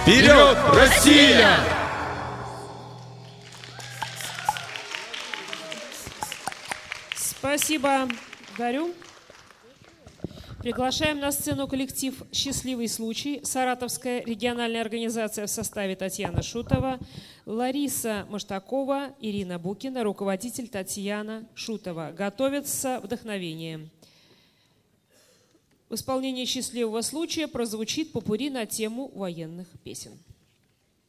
Вперед, Россия! Спасибо, дарю. Приглашаем на сцену коллектив «Счастливый случай», Саратовская региональная организация в составе Татьяна Шутова, Лариса Маштакова, Ирина Букина, руководитель Татьяна Шутова. Готовятся вдохновением. В исполнении «Счастливого случая» прозвучит попурри на тему военных песен.